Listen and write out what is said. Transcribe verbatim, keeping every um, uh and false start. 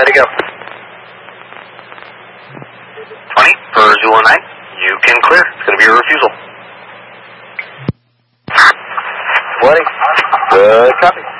ready to go. twenty for Zulu nine. You can clear. It's going to be a refusal. twenty. Good copy.